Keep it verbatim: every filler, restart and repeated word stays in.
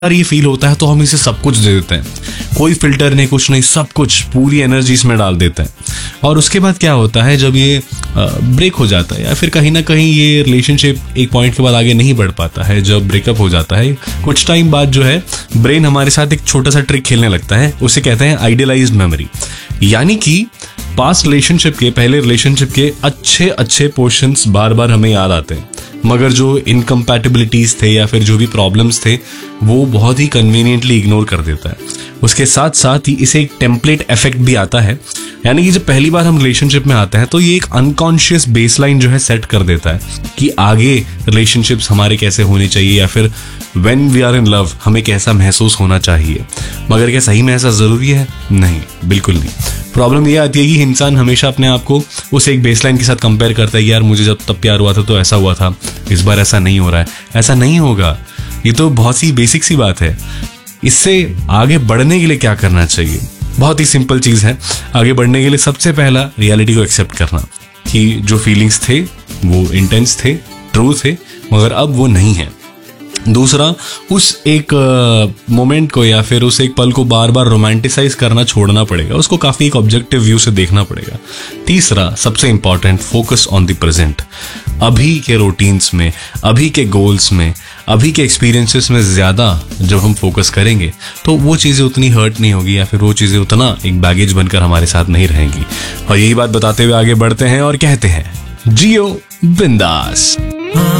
अगर ये फील होता है तो हम इसे सब कुछ दे देते हैं, कोई फिल्टर नहीं, कुछ नहीं, सब कुछ, पूरी एनर्जी इसमें डाल देते हैं। और उसके बाद क्या होता है, जब ये ब्रेक हो जाता है या फिर कहीं ना कहीं ये रिलेशनशिप एक पॉइंट के बाद आगे नहीं बढ़ पाता है, जब ब्रेकअप हो जाता है, कुछ टाइम बाद जो है ब्रेन हमारे साथ एक छोटा सा ट्रिक खेलने लगता है, उसे कहते हैं आइडियलाइज्ड मेमोरी। यानी कि पास्ट रिलेशनशिप के, पहले रिलेशनशिप के अच्छे अच्छे पोर्शंस बार बार हमें याद आते हैं, मगर जो इनकम्पैटिबिलिटीज थे या फिर जो भी प्रॉब्लम्स थे वो बहुत ही कन्वीनियंटली इग्नोर कर देता है। उसके साथ साथ ही इसे एक टेम्पलेट इफेक्ट भी आता है, यानी कि जब पहली बार हम रिलेशनशिप में आते हैं तो ये एक अनकॉन्शियस बेसलाइन जो है सेट कर देता है कि आगे रिलेशनशिप्स हमारे कैसे होने चाहिए या फिर when we are in love हमें कैसा महसूस होना चाहिए। मगर क्या सही में ऐसा जरूरी है? नहीं, बिल्कुल नहीं। प्रॉब्लम ये आती है कि इंसान हमेशा अपने आप को उस एक बेसलाइन के साथ कंपेयर करता है, यार मुझे जब तब प्यार हुआ था तो ऐसा हुआ था, इस बार ऐसा नहीं हो रहा है। ऐसा नहीं होगा, ये तो बहुत सी बेसिक सी बात है। इससे आगे बढ़ने के लिए क्या करना चाहिए? बहुत ही सिंपल चीज है। आगे बढ़ने के लिए सबसे पहला रियलिटी को एक्सेप्ट करना कि जो फीलिंग्स थे वो इंटेंस थे, ट्रू थे, मगर अब वो नहीं है। दूसरा, उस एक मोमेंट को या फिर उस एक पल को बार बार रोमांटिसाइज करना छोड़ना पड़ेगा, उसको काफी एक ऑब्जेक्टिव व्यू से देखना पड़ेगा। तीसरा, सबसे important, focus on the present. अभी के रूटीन्स में, अभी के गोल्स में, अभी के एक्सपीरियंसेस में ज्यादा जब हम फोकस करेंगे तो वो चीजें उतनी हर्ट नहीं होगी या फिर वो चीजें उतना एक बैगेज बनकर हमारे साथ नहीं रहेंगी। और यही बात बताते हुए आगे बढ़ते हैं और कहते हैं, जियो बिंदास।